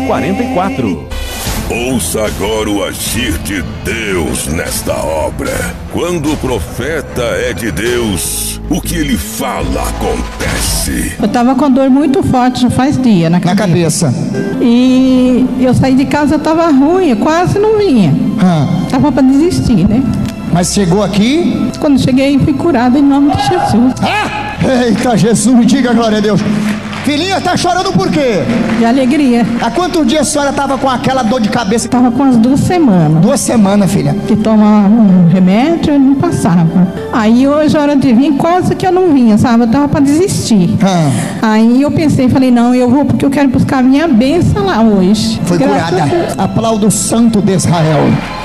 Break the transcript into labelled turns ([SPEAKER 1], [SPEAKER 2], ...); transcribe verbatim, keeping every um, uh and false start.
[SPEAKER 1] quarenta e quatro.
[SPEAKER 2] Ouça agora o agir de Deus nesta obra. Quando o profeta é de Deus, o que ele fala acontece.
[SPEAKER 3] Eu tava com dor muito forte, já faz dia na cabeça.
[SPEAKER 4] Na cabeça.
[SPEAKER 3] E eu saí de casa, eu tava ruim, eu quase não vinha.
[SPEAKER 4] Ah.
[SPEAKER 3] Tava pra desistir, né?
[SPEAKER 4] Mas chegou aqui?
[SPEAKER 3] Quando cheguei, fui curada em nome de Jesus.
[SPEAKER 4] Ah! Eita, Jesus, diga glória a Deus. Filhinha, tá chorando por quê?
[SPEAKER 3] De alegria.
[SPEAKER 4] Há quantos dias a senhora tava com aquela dor de cabeça?
[SPEAKER 3] Tava com as duas semanas.
[SPEAKER 4] Duas semanas, filha.
[SPEAKER 3] Que tomava um remédio e não passava. Aí hoje, a hora de vir, quase que eu não vinha, sabe? Eu tava pra desistir.
[SPEAKER 4] Ah.
[SPEAKER 3] Aí eu pensei, falei, não, eu vou porque eu quero buscar a minha bênção lá hoje.
[SPEAKER 4] Foi
[SPEAKER 3] Graças
[SPEAKER 4] curada. Aplauda o Santo de Israel.